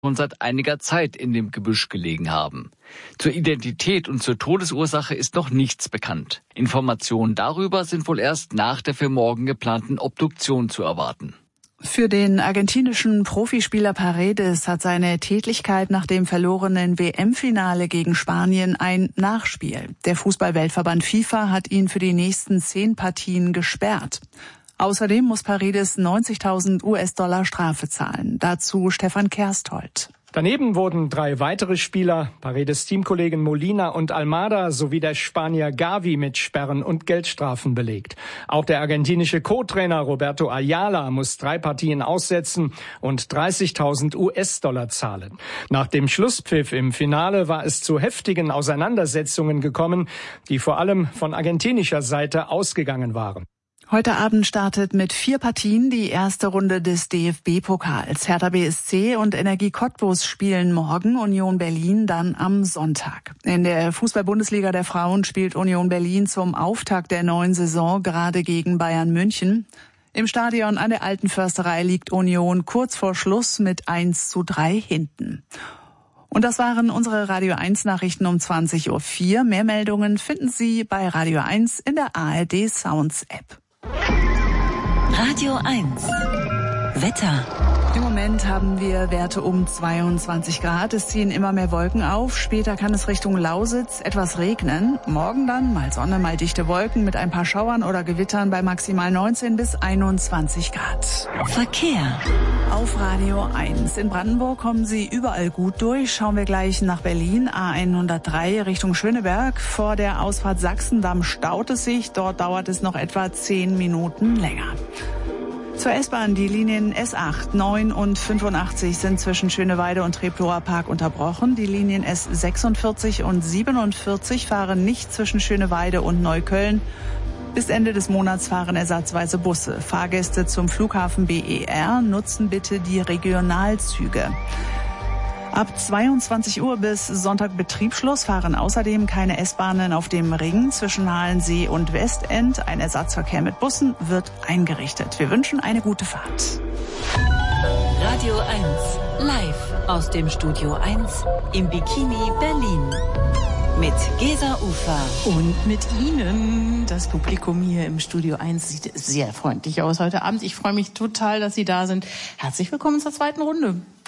schon seit einiger Zeit in dem Gebüsch gelegen haben. Zur Identität und zur Todesursache ist noch nichts bekannt. Informationen darüber sind wohl erst nach der für morgen geplanten Obduktion zu erwarten. Für den argentinischen Profispieler Paredes hat seine Tätlichkeit nach dem verlorenen WM-Finale gegen Spanien ein Nachspiel. Der Fußball-Weltverband FIFA hat ihn für die nächsten 10 Partien gesperrt. Außerdem muss Paredes 90.000 US-Dollar Strafe zahlen. Dazu Stefan Kersthold. Daneben wurden 3 weitere Spieler, Paredes Teamkollegen Molina und Almada sowie der Spanier Gavi mit Sperren und Geldstrafen belegt. Auch der argentinische Co-Trainer Roberto Ayala muss 3 Partien aussetzen und 30.000 US-Dollar zahlen. Nach dem Schlusspfiff im Finale war es zu heftigen Auseinandersetzungen gekommen, die vor allem von argentinischer Seite ausgegangen waren. Heute Abend startet mit 4 Partien die erste Runde des DFB-Pokals. Hertha BSC und Energie Cottbus spielen morgen, Union Berlin dann am Sonntag. In der Fußball-Bundesliga der Frauen spielt Union Berlin zum Auftakt der neuen Saison gerade gegen Bayern München. Im Stadion an der Alten Försterei liegt Union kurz vor Schluss mit 1:3 hinten. Und das waren unsere Radio 1 Nachrichten um 20:04 Uhr. Mehr Meldungen finden Sie bei Radio 1 in der ARD Sounds App. Radio 1 Wetter. Im Moment haben wir Werte um 22 Grad. Es ziehen immer mehr Wolken auf. Später kann es Richtung Lausitz etwas regnen. Morgen dann mal Sonne, mal dichte Wolken mit ein paar Schauern oder Gewittern bei maximal 19 bis 21 Grad. Verkehr. Auf Radio 1. In Brandenburg kommen Sie überall gut durch. Schauen wir gleich nach Berlin. A103 Richtung Schöneberg. Vor der Ausfahrt Sachsendamm staut es sich. Dort dauert es noch etwa 10 Minuten länger. Zur S-Bahn, die Linien S8, 9 und 85 sind zwischen Schöneweide und Treptower Park unterbrochen. Die Linien S46 und 47 fahren nicht zwischen Schöneweide und Neukölln. Bis Ende des Monats fahren ersatzweise Busse. Fahrgäste zum Flughafen BER nutzen bitte die Regionalzüge. Ab 22 Uhr bis Sonntag Betriebsschluss fahren außerdem keine S-Bahnen auf dem Ring zwischen Halensee und Westend. Ein Ersatzverkehr mit Bussen wird eingerichtet. Wir wünschen eine gute Fahrt. Radio 1 live aus dem Studio 1 im Bikini Berlin. Mit Gesa Ufer. Und mit Ihnen. Das Publikum hier im Studio 1 sieht sehr freundlich aus heute Abend. Ich freue mich total, dass Sie da sind. Herzlich willkommen zur zweiten Runde.